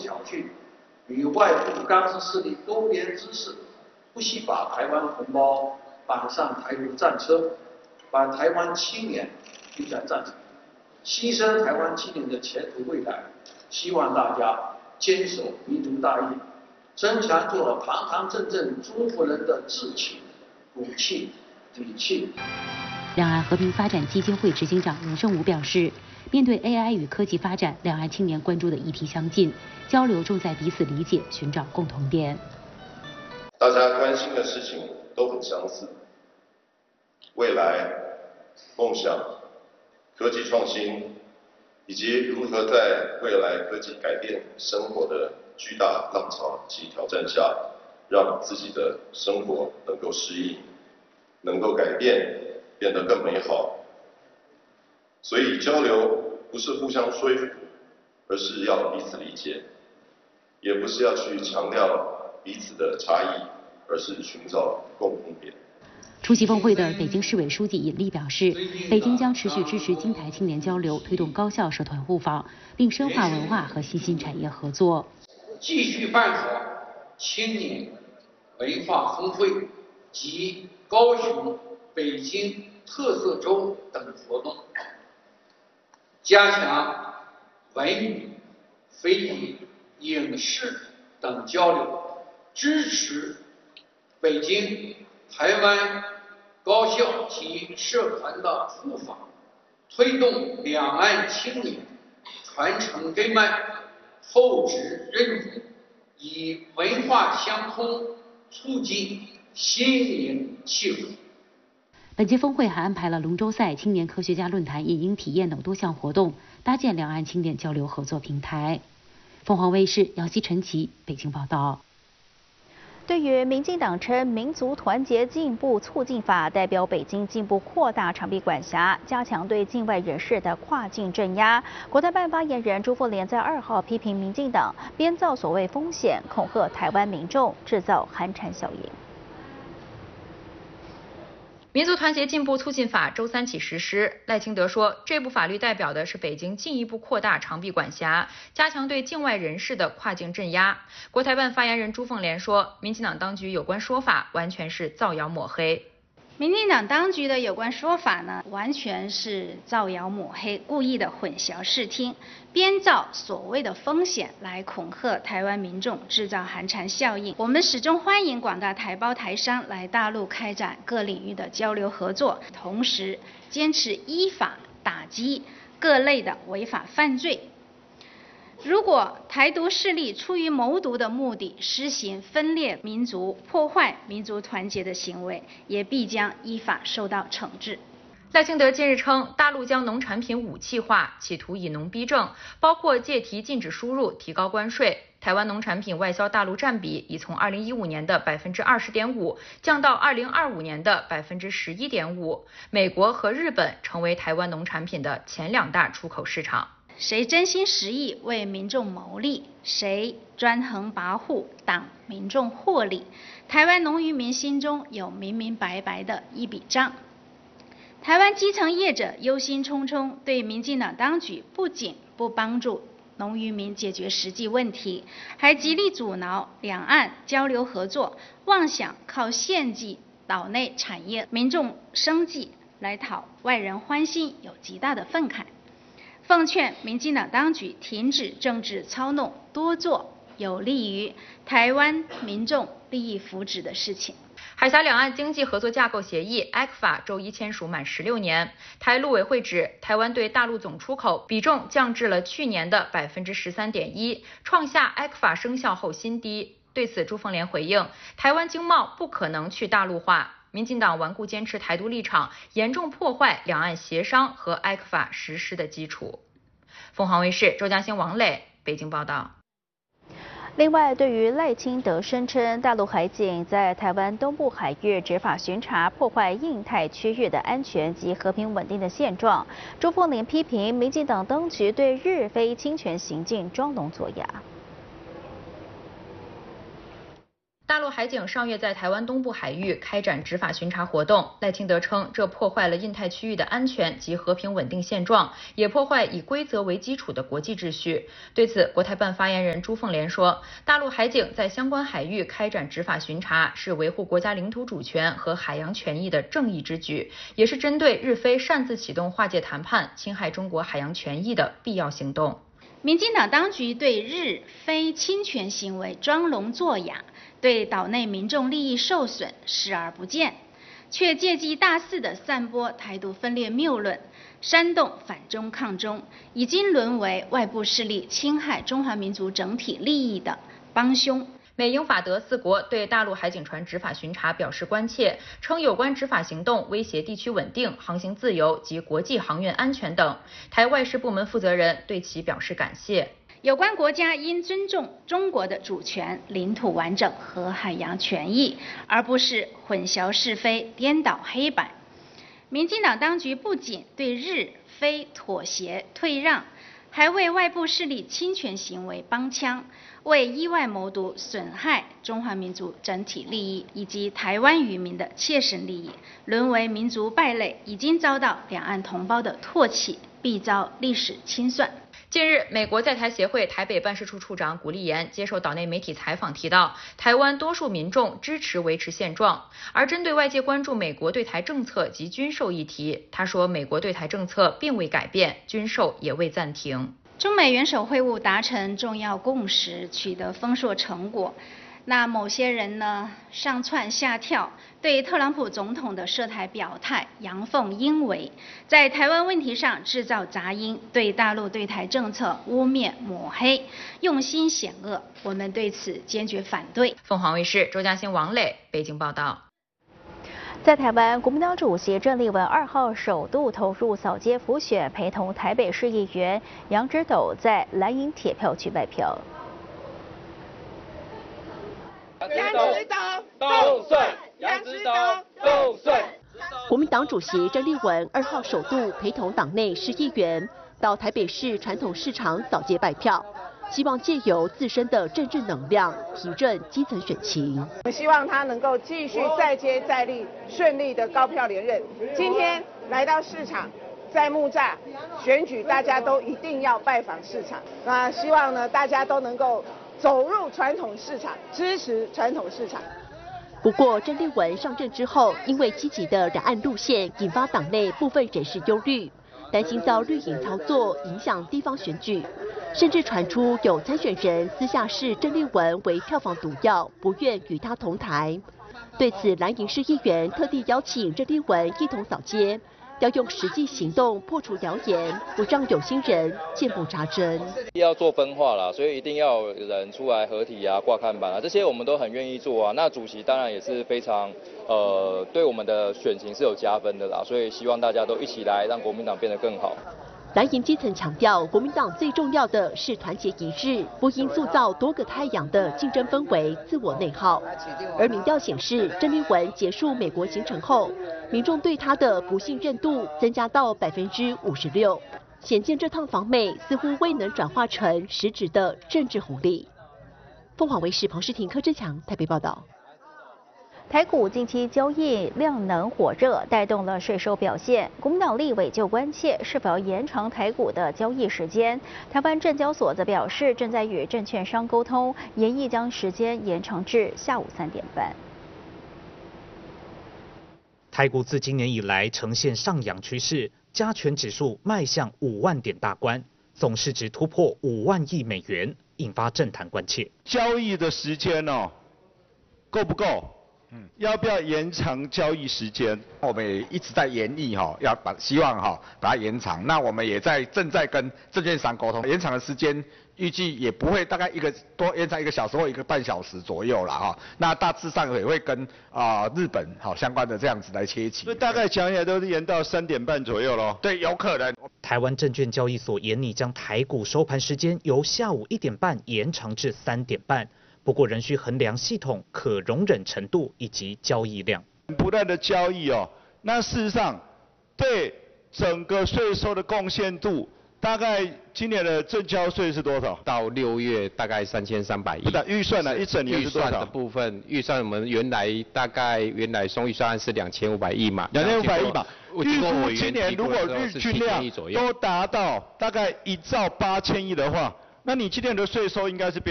挑衅，与外部干涉势力勾连之势，不惜把台湾同胞绑上台独战车，把台湾青年推下战场，牺牲台湾青年的前途未来。希望大家坚守民族大义，增强做堂堂正正中国人的志气、骨气、底气。 两岸和平发展基金会执行长任胜武表示，面对 AI 与科技发展，两岸青年关注的议题相近，交流重在彼此理解，寻找共同点。 大家关心的事情都很相似，未来、梦想、科技创新，以及如何在未来科技改变生活的巨大浪潮及挑战下，让自己的生活能够适应，能够改变，变得更美好。所以交流不是互相说服，而是要彼此理解，也不是要去强调彼此的差异，而是寻找共同点。 出席峰会的北京市委书记尹力表示，北京将持续支持京台青年交流，推动高校社团互访，并深化文化和新兴产业合作。 继续办好青年文化峰会及高雄、北京特色周等活动，加强文娱、非遗、影视等交流，支持北京、台湾高校及社团的互访，推动两岸青年传承根脉、厚植认同，以文化相通，促进心灵契合。 本届峰会还安排了龙舟赛、青年科学家论坛、影音体验等多项活动，搭建两岸青年交流合作平台。凤凰卫视姚希、陈琦北京报道。 对于民进党称民族团结进步促进法代表北京进一步扩大长臂管辖，加强对境外人士的跨境镇压，国台办发言人朱凤莲在2号批评民进党编造所谓风险，恐吓台湾民众，制造寒蝉效应。 民族团结进步促进法周3起实施。赖清德说，这部法律代表的是北京进一步扩大长臂管辖，加强对境外人士的跨境镇压。国台办发言人朱凤莲说，民进党当局有关说法完全是造谣抹黑。 民进党当局的有关说法呢，完全是造谣抹黑，故意的混淆视听，编造所谓的风险来恐吓台湾民众，制造寒蝉效应。我们始终欢迎广大台胞台商来大陆开展各领域的交流合作，同时坚持依法打击各类的违法犯罪。如果台独势力出于谋独的目的，施行分裂民族、破坏民族团结的行为，也必将依法受到惩治。 赖清德近日称，大陆将农产品武器化，企图以农逼政，包括借题禁止输入、提高关税。台湾农产品外销大陆占比已从2015年的20.5%降到2025年的11.5%。美国和日本成为台湾农产品的前2大出口市场。 谁真心实意为民众谋利，谁专横跋扈挡民众获利，台湾农渔民心中有明明白白的一笔账。台湾基层业者忧心忡忡，对民进党当局不仅不帮助农渔民解决实际问题，还极力阻挠两岸交流合作，妄想靠献祭岛内产业、民众生计来讨外人欢心，有极大的愤慨。奉劝民进党当局停止政治操弄，多做有利于台湾民众利益福祉的事情。 海峡两岸经济合作架构协议 ECFA 周一签署满16年，台陆委会指，台湾对大陆总出口比重降至了去年的13.1%，创下 ECFA 生效后新低。对此，朱凤莲回应，台湾经贸不可能去大陆化。民进党顽固坚持台独立场，严重破坏两岸协商和 ECFA 实施的基础。凤凰卫视周嘉欣、王磊北京报道。 另外，对于赖清德声称大陆海警在台湾东部海域执法巡查，破坏印太区域的安全及和平稳定的现状，朱凤莲批评民进党当局对日非侵权行径装聋作哑。 大陆陆海警上月在台湾东部海域开展执法巡查活动，赖清德称这破坏了印太区域的安全及和平稳定现状，也破坏以规则为基础的国际秩序。对此，国台办发言人朱凤莲说，大陆海警在相关海域开展执法巡查是维护国家领土主权和海洋权益的正义之举，也是针对日非擅自启动划界谈判、侵害中国海洋权益的必要行动。 民进党当局对日非侵权行为装聋作哑，对岛内民众利益受损视而不见，却借机大肆地散播台独分裂谬论，煽动反中抗中，已经沦为外部势力侵害中华民族整体利益的帮凶。 美英法德4国对大陆海警船执法巡查表示关切，称有关执法行动威胁地区稳定、航行自由及国际航运安全等。台外事部门负责人对其表示感谢。 有关国家应尊重中国的主权、领土完整和海洋权益，而不是混淆是非、颠倒黑白。民进党当局不仅对日非妥协退让，还为外部势力侵权行为帮腔，为意外谋独损害中华民族整体利益以及台湾渔民的切身利益，沦为民族败类，已经遭到两岸同胞的唾弃，必遭历史清算。 近日，美国在台协会台北办事处处长古立言接受岛内媒体采访提到，台湾多数民众支持维持现状。而针对外界关注美国对台政策及军售议题，他说，美国对台政策并未改变，军售也未暂停。 中美元首会晤达成重要共识，取得丰硕成果。那某些人呢，上蹿下跳，对特朗普总统的涉台表态阳奉阴违，在台湾问题上制造杂音，对大陆对台政策污蔑抹黑，用心险恶，我们对此坚决反对。 凤凰卫视周嘉欣、王磊北京报道。 在台湾，国民党主席郑丽文2号首度投入扫街辅选，陪同台北市议员杨直斗在蓝营铁票区拜票。 杨直斗动顺，杨直斗动顺。 国民党主席郑丽文2号首度陪同党内市议员到台北市传统市场扫街拜票，希望借由自身的政治能量提振基层选情。 我希望他能够继续再接再厉，顺利的高票连任。今天来到市场，在木栅选举，大家都一定要拜访市场。那希望呢，大家都能够走入传统市场，支持传统市场。 不过，郑丽文上任之后，因为积极的两岸路线，引发党内部分人士忧虑，担心遭绿营操作，影响地方选举，甚至传出有参选人私下视郑丽文为票房毒药，不愿与他同台。对此，蓝营市议员特地邀请郑丽文一同扫街，要用实际行动破除谣言，不让有心人见缝插针。 要做分化啦，所以一定要有人出来合体啊、挂看板啊，这些我们都很愿意做啊。那主席当然也是非常对我们的选情是有加分的啦，所以希望大家都一起来让国民党变得更好。 蓝营基层强调，国民党最重要的是团结一致，不应塑造多个太阳的竞争氛围、自我内耗。而民调显示，郑丽文结束美国行程后，民众对他的不信任度增加到56%，显见这趟访美似乎未能转化成实质的政治红利。凤凰卫视彭诗婷、柯志强台北报道。 台股近期交易量能火热，带动了税收表现。国民党立委就关切是否要延长台股的交易时间。台湾证交所则表示，正在与证券商沟通，研议将时间延长至下午3点半。 台股自今年以来呈现上扬趋势，加权指数迈向5万点大关，总市值突破5万亿美元，引发政坛关切。 交易的时间够不够？要不要延长交易时间？ 我们也一直在研议希望把它延长。那我们也正在跟证券商沟通，延长的时间预计也不会大概多延长1个小时或1个半小时左右啦那大致上也会跟日本相关的这样子来切齐。 所以大概讲起来都是延到3点半左右咯。 对，有可能。 台湾证券交易所研拟将台股收盘时间由下午1点半延长至3点半。不过仍需衡量系统可容忍程度以及交易量。 不断的交易那事实上对整个税收的贡献度大概今年的正交税是多少？ 到6月大概3300亿。 不是预算呢？一整年是多少？ 预算的部分，预算我们原来松预算案是2500亿嘛。 2500亿嘛。预估今年如果日均量都达到大概1兆8000亿的话，那你今年的税收应该是变。